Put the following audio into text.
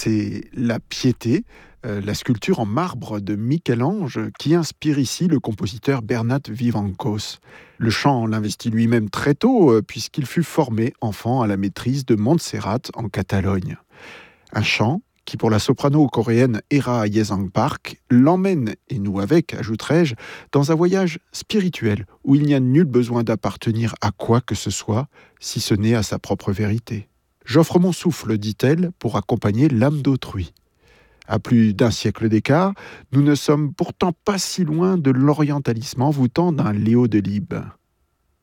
c'est la Piété, la sculpture en marbre de Michel-Ange qui inspire ici le compositeur Bernat Vivancos. Le chant l'investit lui-même très tôt puisqu'il fut formé enfant à la maîtrise de Montserrat en Catalogne. Un chant qui, pour la soprano coréenne Hera Yezang Park, l'emmène, et nous avec, ajouterai-je, dans un voyage spirituel où il n'y a nul besoin d'appartenir à quoi que ce soit, si ce n'est à sa propre vérité. J'offre mon souffle, dit-elle, pour accompagner l'âme d'autrui. À plus d'un siècle d'écart, nous ne sommes pourtant pas si loin de l'orientalisme envoûtant d'un Léo Delibes.